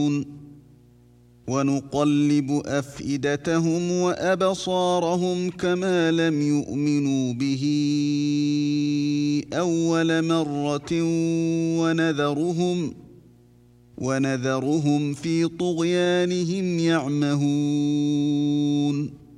ونقلب أفئدتهم وأبصارهم كما لم يؤمنوا به أول مرة ونذرهم في طغيانهم يعمهون